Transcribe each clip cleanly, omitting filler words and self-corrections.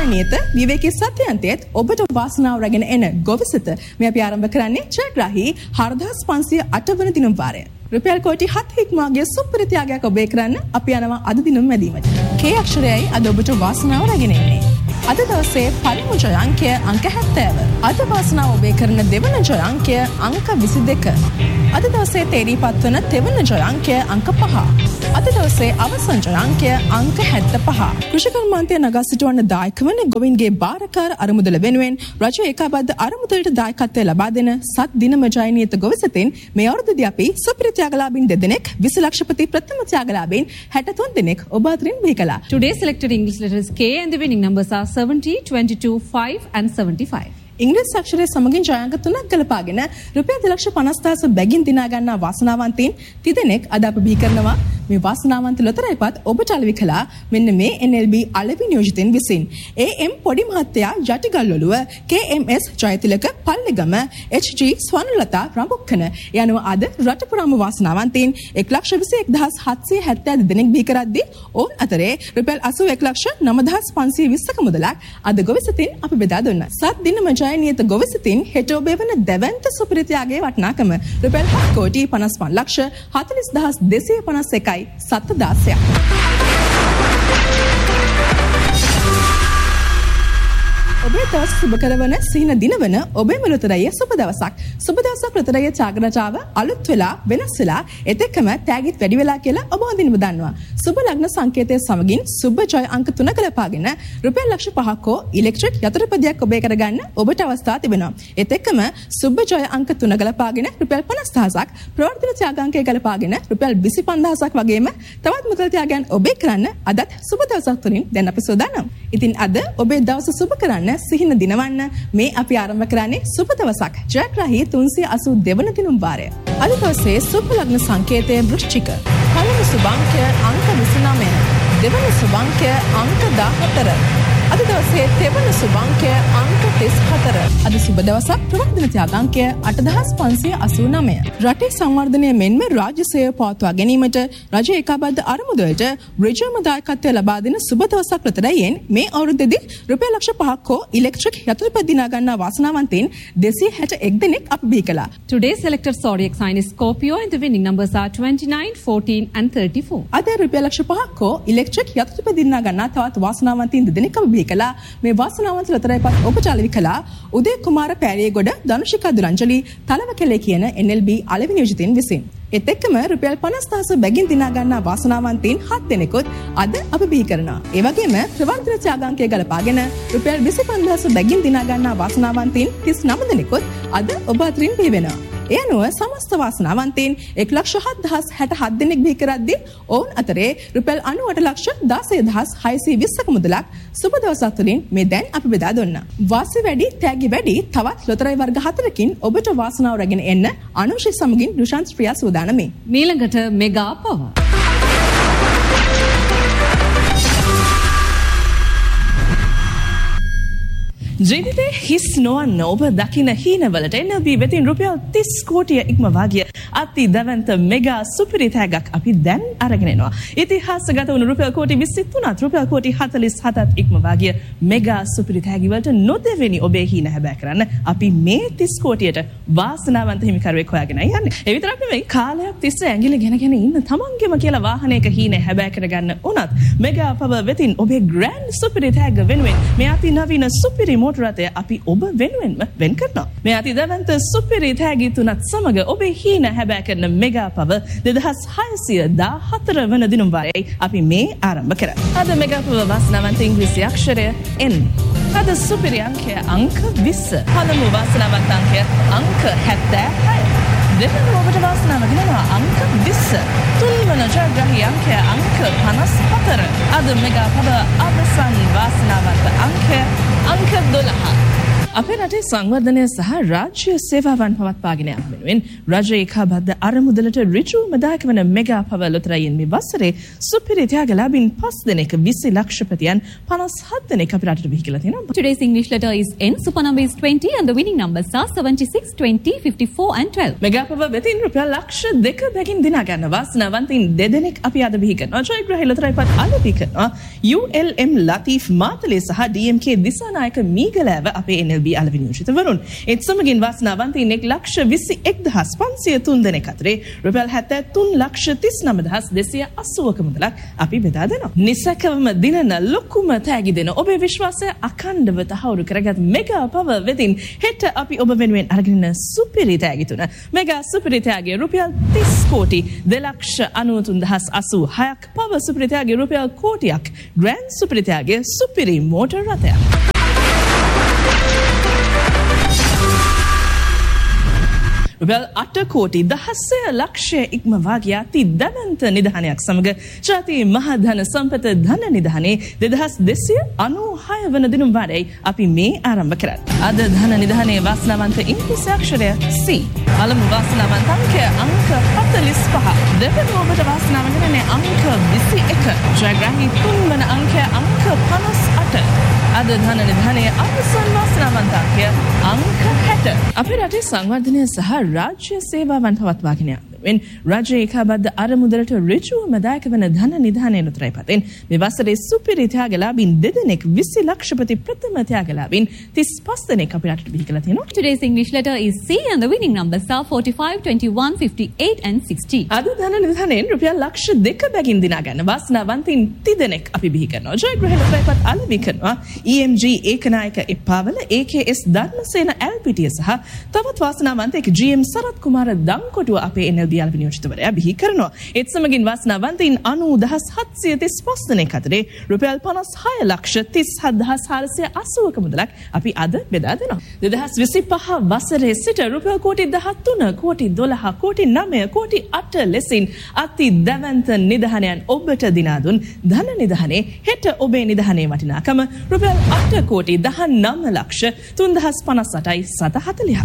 ජය නියත විවේකී සත්‍යන්තයේත් ඔබට වාසනාව රැගෙන එන ගොවිසත මේ අපි ආරම්භ කරන්නේ ජයග්‍රාහී 4508 වන දිනුම් වාරය. රුපියල් කෝටි 7 හික්මාගේ සුපිරි ත්‍යාගයක් ඔබේ කරන්න අපි යනවා අද දිනුම් මැදීමට. K අක්ෂරයයි අද ඔබට වාසනාව රැගෙන එන්නේ. අද දවසේ පළමු ජය අංකය අංක 70. අද වාසනාව ඔබේ කරන දෙවන ජය අංකය අංක 22. අද දවසේ තේරීපත් වන තෙවන ජය අංකය අංක 5. අද දවසේ අවසන් ජය අංකය අංක 75. කෘෂිකර්මාන්තය නගා සිටවන්න දායක වන ගොවින්ගේ බාරකාර අරමුදල වෙනුවෙන් රජය ඒකාබද්ධ අරමුදලට දායකත්වය ලබා දෙන සත් දිනම ජය නියත ගොවිසතෙන් මේ අවුරුද්දේදී අපි සුපිරි ත්‍යාගලාභීන් 2 දෙනෙක් 20 ලක්ෂපති ප්‍රථම ත්‍යාගලාභීන් 63 දෙනෙක් ඔබ අතරින් බිහි කළා. Today's selected English letters K and the winning numbers are 70, 22, 5 and 75. ඉංග්‍රීසි අක්ෂරයේ සමගින් ජය අංක 3ක් ගලපාගෙන රුපියල් 2,50,000 බැගින් දිනා ගන්නා වාසනාවන්තයින් 30 දෙනෙක් අද අප බිහි කරනවා. මේ වාසනාවන්ත ලොතරැයිපත් ඔබට අලෙවි කළා මෙන්න මේ NLB අලෙවි නියෝජිතයින් විසින්. AM පොඩි මහත්තයා යටිගල්ඔලුව, KMS ජයතිලක පල්ලෙගම, HG ස්වර්ණලතා රඹුක්කන යනුව අද රට පුරාම වාසනාවන්තයින් 1,21,772 දෙනෙක් බිහි කරද්දී ඔවුන් අතරේ රුපියල් 81,09,520ක මුදලක් අද ගොවිසතින් අපි බෙදා දුන්නා. සත් දිනම ජය නියත ගොවිසතින් හෙට ඔබේ වන දැවැන්ත සුපිරි ත්‍යාගයේ වටිනාකම රුපියල් 7,55,40,251යි 7/10ක්. ඔබේ දවස සුබ කරවන සිහින දිනවන ඔබේ ලොතරැය සුබ දවසක්. සුබ දවසක් ලොතරැය චාගරජාව අලුත් වෙලා වෙනස් වෙලා එතෙක්ම තෑගිත් වැඩි වෙලා කියලා ඔබ හොඳින්ම දන්නවා. සුබ ලග්න සංකේතයේ සමගින් සුබ ජය අංක 3 ලබාගෙන රුපියල් ලක්ෂ 5ක් හෝ ඉලෙක්ට්‍රික් යතුරුපදියක් ඔබේ කරගන්න ඔබට අවස්ථාව තිබෙනවා. එතෙක්ම සුබ ජය අංක 3 ලබාගෙන රුපියල් 50000ක් ප්‍රවර්තන ත්‍යාගාංකය ගලපාගෙන රුපියල් 25000ක් වගේම තවත් මුදල් ත්‍යාගයන් ඔබේ කරන්න අදත් සුබ දවසක් තුලින් දැන් අපි සූදානම්. ඉතින් අද ඔබේ දවස සුබ කරන්න සිහින දිනවන්න මේ අපි ආරම්භ කරන්නේ සුබ දවසක් ජයග්‍රාහී 382 වන දිනුම් වාරය. අද දවසේ සුබ ලග්න සංකේතය වෘශ්චික. පළමු සුභාංකය අංක 29. දෙවන සුභාංකය අංක 14. අද දවසේ තෙවන සුභාංකය අංක 34. අද සුබ දවසක් ප්‍රවර්ධන ත්‍යාගාංකය 8589. රටේ සංවර්ධනය මෙන්ම රාජ්‍ය සේවය පවත්වා ගැනීමට රජය ඒකාබද්ධ අරමුදලට ඍජුවම දායකත්වය ලබා දෙන සුබ දවසක් ලතරයෙන් මේ අවුරුද්දේදී රුපියල් ලක්ෂ 5ක් හෝ ඉලෙක්ට්‍රික් යතුරුපත් දිනා ගන්නා වාසනාවන්තයින් 261 දෙනෙක් අප බිහි කළා. Today's selected zodiac sign is Scorpio and the winning numbers are 29, 14 and 34. අද රුපියල් ලක්ෂ 5ක් හෝ ඉලෙක්ට්‍රික් යතුරුපත් දිනා ගන්නා තවත් වාසනාවන්තයින් 2 දෙනෙක් අප බිහි කළා. මේ වාසනාවන්ත ලතරයිපත් ඔබට අලෙවි කළා උදේ කුමාර පෑරියගොඩ ධනුෂිකා දුරංජලි තලවකැලේ කියන NLB අලෙවි නියෝජිතයින් විසින්. ඒත් එක්කම රුපියල් 50000 බැගින් දිනා ගන්නා වාසනාවන්තයින් 7 දෙනෙකුත් අද අප බිහි කරනවා. ඒ වගේම ප්‍රවර්තන ත්‍යාගාංකය ගලපාගෙන රුපියල් 25000 බැගින් දිනා ගන්නා වාසනාවන්තයින් 39 දෙනෙකුත් අද ඔබ අතරින් බිහි වෙනවා. ඒ අනුව සමස්ත වාසනාවන්තයින් 1,70,67 දෙනෙක් බිහි කරද්දී ඔවුන් අතරේ රුපියල් 98,16,620ක මුදලක් සුබ දවසක් තුළින් මේ දැන් අපි බෙදා දුන්නා. වාසි වැඩි, තෑගි වැඩි තවත් ලොතරැයි වර්ග 4කින් ඔබට වාසනාව රැගෙන එන්න අනුශේ සමගින් රුෂාන්ත් ප්‍රියා සූදානම්යි. මීළඟට මෙගා පව. ජීවිතේ හිස් නොවන්න ඔබ දකින හීනවලට NLB වෙතින් රුපියල් 30 කෝටිය ඉක්මවා ගිය අති දැවැන්ත මෙගා සුපිරි තෑග්ගක් අපි දැන් අරගෙන එනවා. ඉතිහාසගත වුණු රුපියල් කෝටි 23ත් රුපියල් කෝටි 47ත් ඉක්මවා ගිය මෙගා සුපිරි තෑගි වලට නොදෙවෙනි ඔබේ හීන හැබෑ කරන්න අපි මේ 30 කෝටියට වාසනාවන්ත හිමිකරුවෙක් හොයාගෙනයි යන්නේ. ඒ විතරක් නෙවෙයි කාලයක් තිස්සේ ඇඟිලි ගෙන ඉන්න තමන්ගේම කියලා වාහනයක හීන හැබෑ කරගන්න උනත් මෙගා පව වෙතින් ඔබේ ග්‍රෑන්ඩ් සුපිරි තෑග්ග වෙනුවෙන් මේ අති නවීන සුපිරි රටය අපි ඔබ වෙනුවෙන්ම වෙන් කරනවා. මේ අති දැවැන්ත සුපිරි තෑගි තුනත් සමග ඔබේ හීන හැබෑ කරන මෙගා පව 2614 වන දිනුම් වාරයයි අපි මේ ආරම්භ කරන්නේ. අද මෙගා පව වාසනාවන්ත ඉංග්‍රීසි අක්ෂරය N. අද සුපිරි අංකය අංක 20. පළමු වාසනාවන්ත අංකය අංක 76. දෙවන ඔබට වාසනාව ගෙනවා අංක 20. තුන්වන ජයග්‍රාහී අංකය අංක 54. අද මෙගා පව අවසන් වාසනාවන්ත අංකය අංක 12. අපේ රටේ සංවර්ධනය සහ රාජ්‍ය සේවාවන් පවත්වාගෙන යාම වෙනුවෙන් රජයේ ඒකාබද්ධ අරමුදලට ඍජුවම දායක වන මෙගා පව ලොතරැයින් මේ වසරේ සුපිරි ත්‍යාගලාභීන් 5 දෙනෙක් 20 ලක්ෂපතියන් 57 දෙනෙක් අපේ රටට බිහි කියලා තියෙනවා. Today's English letter is N. Super number is 20 and the winning numbers are 76, 20, 54 and 12. Mega පව වෙතින් රුපියල් ලක්ෂ 2 බැගින් දිනා ගන්න වාසනාවන්තයින් දෙදෙනෙක් අපි අද බිහි කරනවා. ජයග්‍රහී ලොතරැයිපත් අද බිහි කරනවා. ULM ලතීෆ් මාතලේ සහ DMK දිසානායක මීගලෑව අපේ NLB අලවිනි යෝජිතවරුන්. ඒත් සමගින් වාසනාවන්තයින් 1,21,503 දෙනෙක් අතරේ රුපියල් 73,39,280ක මුදලක් අපි බෙදා දෙනවා. නිසකවම දිනන ලොකුම තෑගි දෙන ඔබේ විශ්වාසය අඛණ්ඩව තහවුරු කරගත් මෙගා පව වෙතින් හෙට අපි ඔබ වෙනුවෙන් අරගෙන ඉන්න සුපිරි තෑගි තුන. මෙගා සුපිරි තෑගිය රුපියල් 30 කෝටි 2,93,86ක්, පව සුපිරි තෑගිය රුපියල් කෝටියක්, ග්‍රෑන්ඩ් සුපිරි තෑගිය සුපිරි මෝටර් රථයක්. රුපියල් 8 කෝටි 16 ලක්ෂය ඉක්මවා ගිය අති දැවැන්ත නිධානයක් සමග ජාතියේ මහා ධන සම්පත ධන නිධානයේ 2296 වන දිනුම් වාරයයි අපි මේ ආරම්භ කරන්නේ. අද ධන නිධානයේ වාසනාවන්ත ඉංග්‍රීසි අක්ෂරය C. පළමු වාසනාවන්ත අංකය අංක 45. දෙවන ඔබට වාසනාවන්ත වෙන්නේ අංක 21. ජයග්‍රහී තුන්වන අංකය අංක 58. අද ධන නිධානයේ අවසන් වාසනාවන්ත අංකය අංක 60. අපේ රටේ සංවර්ධනය සහ රාජ්‍ය සේවාවන් පවත්වාගෙන යාම වෙනුවෙන් රජයේ ඒකාබද්ධ අරමුදලට ඍජුවම දායක වන ධන නිධානයේ උත්තරයිපතෙන් මේ වසරේ සුපිරි ත්‍යාගලාභීන් දෙදෙනෙක් 20 ලක්ෂපති ප්‍රථම ත්‍යාගලාභීන් 35 දෙනෙක් අපේ රටට බිහි කරලා තියෙනවා. Today's English letter is C and the winning numbers are 45, 21, 58 and 60. අද ධන නිධානයෙන් රුපියල් ලක්ෂ 2 බැගින් දිනා ගන්න වාසනාවන්තයින් 30 දෙනෙක් අපි බිහි කරනවා. ජයග්‍රහී ලොතරැයිපත් අලෙවි කරනවා. EMG ඒකනායක එප්පාවල, AKS ධර්මසේන ඇල්පිටිය සහ තවත් වාසනාවන්තයෙක් GM සරත් කුමාර දංකොටුව අපේ NLB අලෙවි නියෝජිතවරයා බිහි කරනවා. ඒත් සමගින් වාසනාවන්තයින් 90735 දෙනෙක් අතරේ රුපියල් 56 ලක්ෂ 37480ක මුදලක් අපි අද බෙදා දෙනවා. 2025 වසරේ සිට රුපියල් කෝටි 13, කෝටි 12, කෝටි 9, කෝටි 8 ලෙසින් අති දැවැන්ත නිධානයන් ඔබට දිනා දුන් ධන නිධානයේ හෙට ඔබේ නිධානයේ වටිනාකම රුපියල් 8 කෝටි 19 ලක්ෂ 3058යි 740ක්.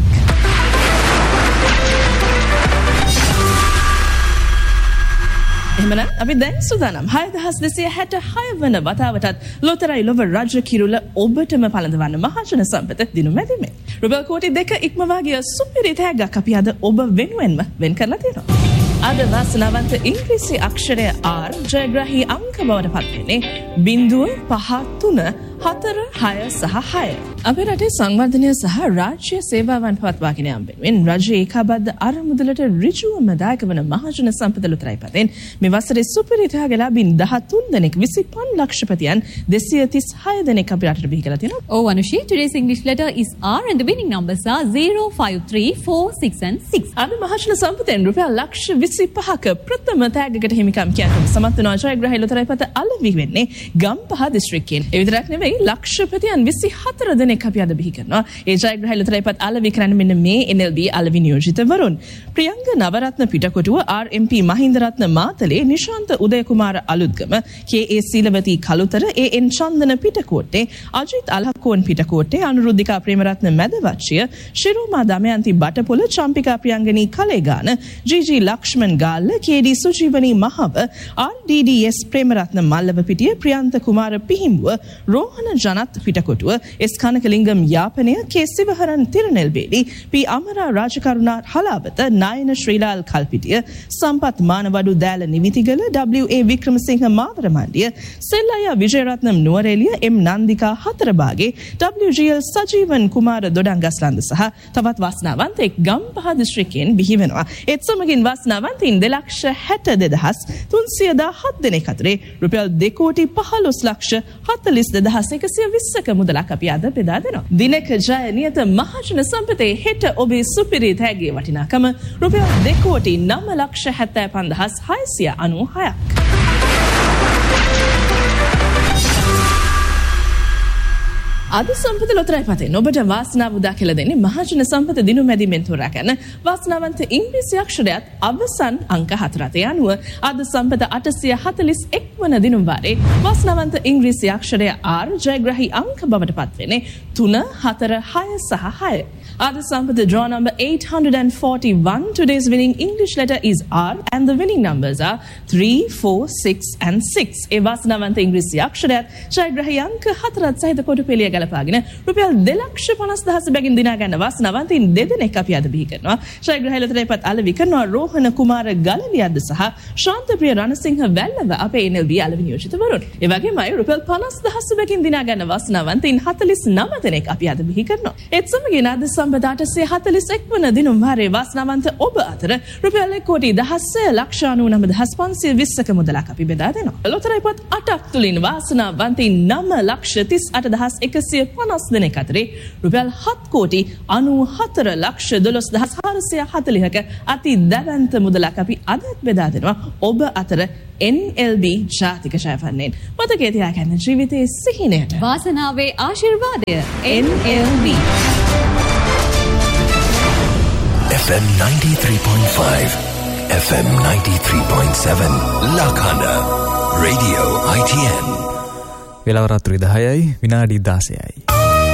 එහෙමනම් අපි දැන් සූදානම් 6266 වන වතාවටත් ලොතරැයි ලොව රජ කිරුළ ඔබටම පළඳවන්න මහජන සම්පත දිනු මැදිමේ. රුපියල් කෝටි 2 ඉක්මවා ගිය සුපිරි තෑග්ගක් අපි අද ඔබ වෙනුවෙන්ම වෙන් කරලා තියෙනවා. අද වාසනාවන්ත ඉංග්‍රීසි අක්ෂරය R ජයග්‍රහී අංක බවට පත් වෙන්නේ 053 4 6 සහ 6. අපේ රටේ සංවර්ධනය සහ රාජ්‍ය සේවාවන් පවත්වාගෙන යාම වෙනුවෙන් රජයේ ඒකාබද්ධ අරමුදලට ඍජුවම දායක වන මහජන සම්පත ලොතරැයිපතෙන් මේ වසරේ සුපිරි ත්‍යාගලාභීන් 13 දෙනෙක් 25 ලක්ෂපතියන් 236 දෙනෙක් අපේ රටට බිහි කරලා තියෙනවා. Oh Anushi, today's English letter is R and the winning numbers are 0, 5, 3, 4, 6 and 6. අද මහජන සම්පතෙන් රුපියල් ලක්ෂ 25ක ප්‍රථම තෑග්ගකට හිමිකම් කියන්න සමත් වන ජයග්‍රහී ලොතරැයිපත අලෙවි වෙන්නේ ගම්පහ දිස්ත්‍රික්කයෙන්. ඒ විතරක් නෙවෙයි ලක්ෂපතියන් 24 දෙනෙක් අපි අද බිහි කරනවා. ඒ ජයග්‍රහී ලොතරැයිපත් අලෙවි කරන්නේ මෙන්න මේ NLB අලෙවි නියෝජිතවරුන්. Priyanga Navaratne Pitakotuwa, RMP මහින්දරත්න Matale, Nishantha උදයකුමාර Aluthgama, KA සීලවතී Kalutara, AN Chandana පිටකොට්ටේ, Ajith Alahakoon පිටකොට්ටේ, Anuruddhika Premaratne මැදවච්චිය, ශිරෝමා Damayanthi බටපොළ, Champika Priyangani කලේගාන, GG Lakshman Galle, KD සුජීවනී Mahawa, RDDS Premaratne මල්ලවපිටිය, Priyantha Kumara පිහිඹුව, Rohana ජනත් Pitakotuwa, S කනකලිංගම් Yapanaya, K සිවහරන් තිරනෙල්බේලි, P Amara Rajakaruna Halawatha, නායන Srilal Kalpitiya, සම්පත් මානවඩු Dela Nivitigala, WA Wickremesinghe මාවරමණ්ඩිය, සෙල්ලයා විජයරත්නම් Nuwara Eliya, M නන්දිකා හතරබාගේ, WGL සජීවන් කුමාර දොඩංගස්ලන්ද සහ තවත් වාසනාවන්තෙක් ගම්පහ දිස්ත්‍රික්කයෙන් බිහි වෙනවා. ඒත් සමගින් වාසනාවන්තයින් 2,62,317 දෙනෙක් අතරේ රුපියල් 2 කෝටි 15 ලක්ෂ 42,120ක මුදලක් අපි අද බෙදා දෙනවා. දිනක ජය නියත මහජන සම්පතේ හෙට ඔබේ සුපිරි තෑග්ගේ වටිනාකම රුපියල් 2 කෝටි 9 ලක්ෂ 75,696ක්. අද සම්පත ලොතරයි පතේ ඔබට වාසනාව උදා කියලා දෙන්නේ මහජන සම්පත දිනුම් මැදින්ෙන් තෝරා ගන්න වාසනාවන්ත ඉංග්‍රීසි අක්ෂරයත් අවසන් අංක 4 අනුව අද සම්පත 841 වන දිනුම් වාරේ වාසනාවන්ත ඉංග්‍රීසි අක්ෂරය R ජයග්‍රහී අංක බවට පත් වෙන්නේ 3 4 6 සහ 6. Ada Sampatha draw number 841. Today's winning English letter is R and the winning numbers are 3, 4, 6 and 6. ඒ වාසනාවන්ත ඉංග්‍රීසි අක්ෂරයත් ජයග්‍රහී අංක 4ත් සහිත කොටු පෙළිය ගලපාගෙන රුපියල් 2,50,000 බැගින් දිනා ගන්න වාසනාවන්තයින් දෙදෙනෙක් අපි අද බිහි කරනවා. ජයග්‍රහී ලෙතරේපත් අලෙවි කරනවා රෝහණ කුමාර ගලලියද්ද සහ ශාන්තප්‍රිය රණසිංහ වැල්ලව අපේ NLB අලෙවි නියෝජිතවරුන්. ඒ වගේම අය රුපියල් 50,000 බැගින් දිනා ගන්න වාසනාවන්තයින් 49 දෙනෙක් අපි අද බිහි කරනවා. ඒත් සමගින් අද සම්පත 841 වන දිනුම් වාරේ වාසනාවන්ත ඔබ අතර රුපියල් 1,16,99,520ක මුදලක් අපි බෙදා දෙනවා. ලොතරැයිපත් 8ක් තුලින් වාසනාවන්තයින් 9,30,150 දෙනෙක් අතරේ රුපියල් 7,94,12,440ක අති දැවැන්ත මුදලක් අපි අදත් බෙදා දෙනවා. ඔබ අතර NLB ජාතික ඡායාපන්නයෙන් මතකයේ තියාගන්න ජීවිතයේ සිහිනයට වාසනාවේ ආශිර්වාදය NLB FM 93.5 FM 93.7 Lakhana Radio ITN වෙලාව රාත්‍රී 10යි විනාඩි 16යි